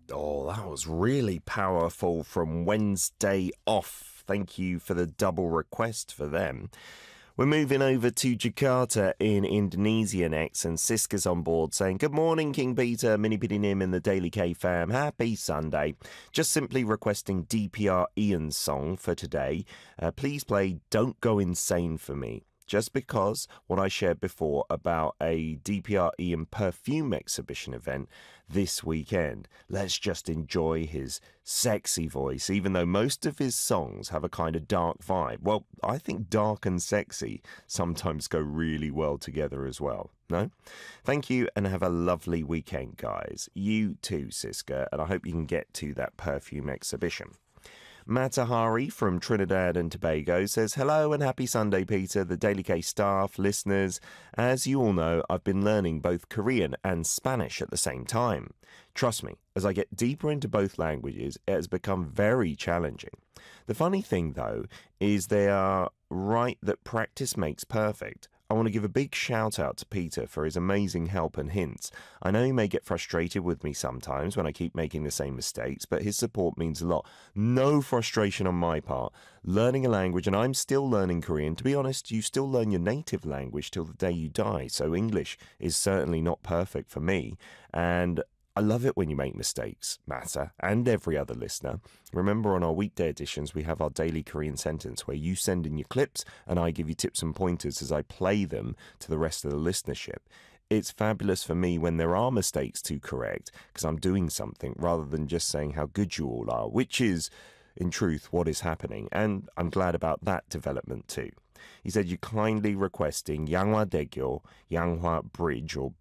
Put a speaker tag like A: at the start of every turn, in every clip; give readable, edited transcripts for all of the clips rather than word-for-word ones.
A: Oh, that was really powerful from Wednesday Off. Thank you for the double request for them. We're moving over to Jakarta in Indonesia next, and Siska's on board saying, "Good morning, King Peter, Mini Piddy Nim and the Daily K fam. Happy Sunday. Just simply requesting DPR Ian's song for today. Please play Don't Go Insane for me. Just because what I shared before about a DPR Ian perfume exhibition event this weekend. Let's just enjoy his sexy voice, even though most of his songs have a kind of dark vibe. Well, I think dark and sexy sometimes go really well together as well. No? Thank you and have a lovely weekend, guys. You too, Siska, and I hope you can get to that perfume exhibition." Matahari from Trinidad and Tobago says, "Hello and happy Sunday, Peter, the Daily K staff, listeners. As you all know, I've been learning both Korean and Spanish at the same time. Trust me, as I get deeper into both languages, it has become very challenging. The funny thing, though, is they are right that practice makes perfect. I want to give a big shout out to Peter for his amazing help and hints. I know he may get frustrated with me sometimes when I keep making the same mistakes, but his support means a lot. No frustration on my part. Learning a language, and I'm still learning Korean. To be honest, you still learn your native language till the day you die, so English is certainly not perfect for me. And I love it when you make mistakes, Mata, and every other listener. Remember, on our weekday editions, we have our daily Korean sentence where you send in your clips and I give you tips and pointers as I play them to the rest of the listenership. It's fabulous for me when there are mistakes to correct because I'm doing something rather than just saying how good you all are, which is, in truth, what is happening. And I'm glad about that development too. He said, "You're kindly requesting Yanghwa Daegyo, Yanghwa Bridge, or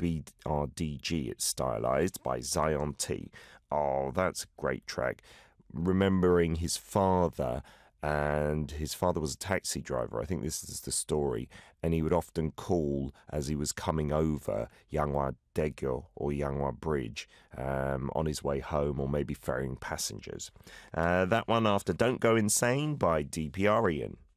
A: BRDG, it's stylized, by Zion T." Oh, that's a great track. Remembering his father, and his father was a taxi driver. I think this is the story. And he would often call as he was coming over Yanghwa Daegyo or Yanghwa Bridge on his way home, or maybe ferrying passengers. That one after Don't Go Insane by DPR Ian.